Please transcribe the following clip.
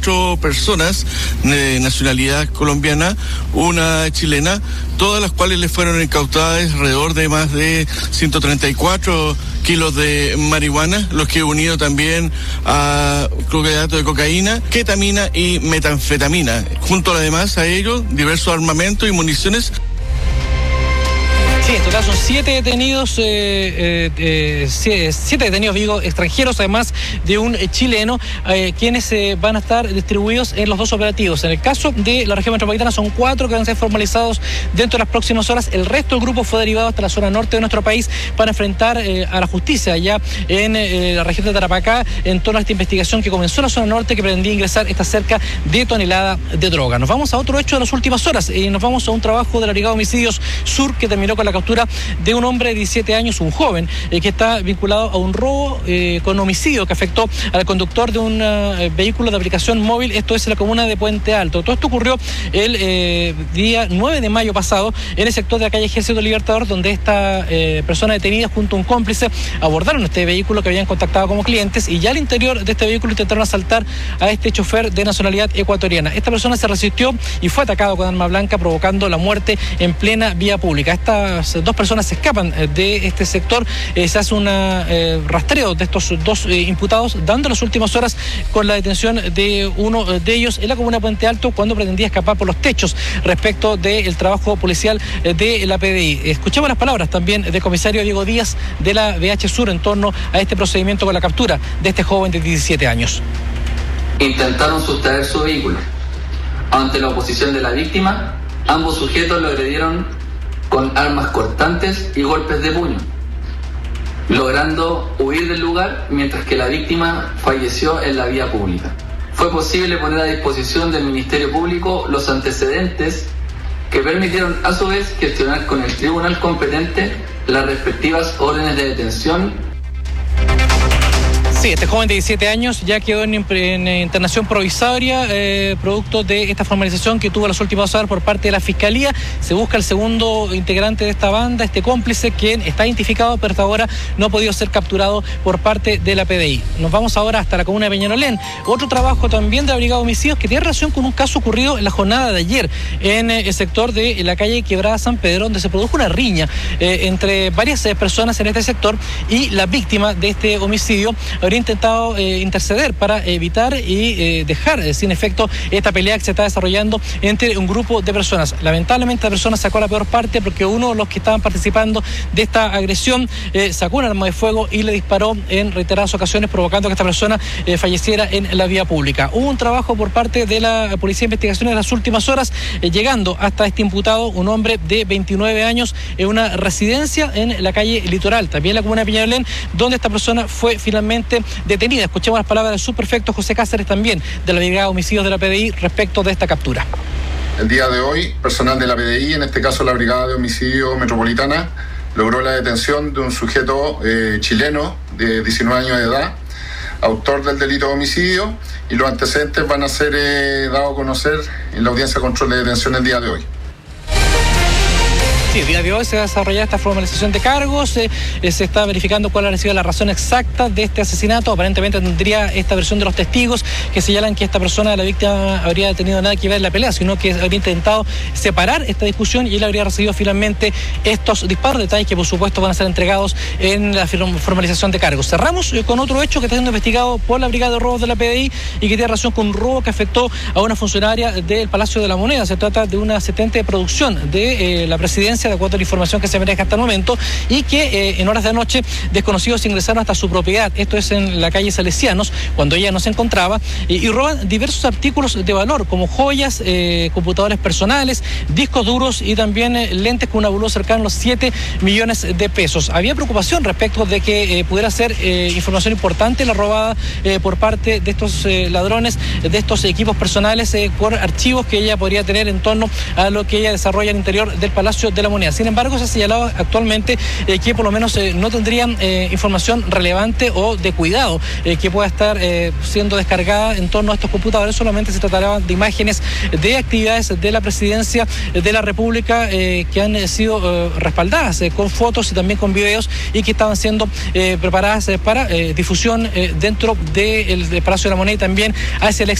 4 personas de nacionalidad colombiana, una chilena, todas las cuales le fueron incautadas alrededor de más de 134 kilos de marihuana, los que unido también a clorhidrato de cocaína, ketamina y metanfetamina. Junto además a ello, diversos armamentos y municiones. Sí, en total son 7 detenidos, 7 detenidos, digo, extranjeros, además de un chileno, quienes van a estar distribuidos en los 2 operativos. En el caso de la región metropolitana son 4 que van a ser formalizados dentro de las próximas horas. El resto del grupo fue derivado hasta la zona norte de nuestro país para enfrentar a la justicia allá en la región de Tarapacá en torno a esta investigación que comenzó en la zona norte, que pretendía ingresar esta cerca de tonelada de droga. Nos vamos a otro hecho de las últimas horas y nos vamos a un trabajo de la Brigada de Homicidios Sur que terminó con la captura de un hombre de 17 años, un joven, que está vinculado a un robo con homicidio que afectó al conductor de un vehículo de aplicación móvil. Esto es en la comuna de Puente Alto. Todo esto ocurrió el día 9 de mayo pasado en el sector de la calle Ejército Libertador, donde esta persona detenida junto a un cómplice abordaron este vehículo que habían contactado como clientes y ya al interior de este vehículo intentaron asaltar a este chofer de nacionalidad ecuatoriana. Esta persona se resistió y fue atacado con arma blanca, provocando la muerte en plena vía pública. Estas 2 personas se escapan de este sector. Se hace un rastreo de estos 2 imputados, dando las últimas horas con la detención de uno de ellos en la comuna de Puente Alto cuando pretendía escapar por los techos respecto del trabajo policial de la PDI. Escuchamos las palabras también del comisario Diego Díaz de la BH Sur en torno a este procedimiento con la captura de este joven de 17 años. Intentaron sustraer su vehículo. Ante la oposición de la víctima, ambos sujetos lo agredieron con armas cortantes y golpes de puño, logrando huir del lugar mientras que la víctima falleció en la vía pública. Fue posible poner a disposición del Ministerio Público los antecedentes que permitieron a su vez gestionar con el tribunal competente las respectivas órdenes de detención. Sí, este joven de 17 años ya quedó en internación provisoria, producto de esta formalización que tuvo las últimas horas por parte de la Fiscalía. Se busca el segundo integrante de esta banda, este cómplice, quien está identificado, pero hasta ahora no ha podido ser capturado por parte de la PDI. Nos vamos ahora hasta la comuna de Peñalolén. Otro trabajo también de la Brigada de Homicidios que tiene relación con un caso ocurrido en la jornada de ayer en el sector de la calle Quebrada San Pedro, donde se produjo una riña entre varias personas en este sector y la víctima de este homicidio habría intentado interceder para evitar y dejar sin efecto esta pelea que se está desarrollando entre un grupo de personas. Lamentablemente la persona sacó la peor parte porque uno de los que estaban participando de esta agresión sacó un arma de fuego y le disparó en reiteradas ocasiones, provocando que esta persona falleciera en la vía pública. Hubo un trabajo por parte de la Policía de Investigaciones en las últimas horas, llegando hasta este imputado, un hombre de 29 años, en una residencia en la calle Litoral, también en la comuna de Peñalolén, donde esta persona fue finalmente detenida. Escuchemos las palabras del subprefecto José Cáceres, también de la Brigada de Homicidios de la PDI, respecto de esta captura. El día de hoy, personal de la PDI, en este caso la Brigada de Homicidios Metropolitana, logró la detención de un sujeto chileno de 19 años de edad, autor del delito de homicidio, y los antecedentes van a ser dados a conocer en la audiencia de control de detención el día de hoy. Sí, el día de hoy se va a desarrollar esta formalización de cargos, se está verificando cuál ha sido la razón exacta de este asesinato. Aparentemente tendría esta versión de los testigos que señalan que esta persona, la víctima, habría tenido nada que ver en la pelea, sino que habría intentado separar esta discusión y él habría recibido finalmente estos disparos, detalles que por supuesto van a ser entregados en la formalización de cargos. Cerramos con otro hecho que está siendo investigado por la Brigada de Robos de la PDI y que tiene relación con un robo que afectó a una funcionaria del Palacio de la Moneda. Se trata de una asistente de producción de la presidencia, de acuerdo a la información que se maneja hasta el momento, y que en horas de la noche desconocidos ingresaron hasta su propiedad, esto es en la calle Salesianos, cuando ella no se encontraba, y roban diversos artículos de valor, como joyas, computadores personales, discos duros y también lentes con un valor cercano a los 7 millones de pesos. Había preocupación respecto de que pudiera ser información importante la robada por parte de estos ladrones, de estos equipos personales, por archivos que ella podría tener en torno a lo que ella desarrolla al interior del Palacio de la Moneda. Sin embargo, se ha señalado actualmente que por lo menos no tendrían información relevante o de cuidado que pueda estar siendo descargada en torno a estos computadores. Solamente se tratará de imágenes de actividades de la Presidencia de la República que han sido respaldadas con fotos y también con videos y que estaban siendo preparadas para difusión dentro del Palacio de la Moneda y también hacia el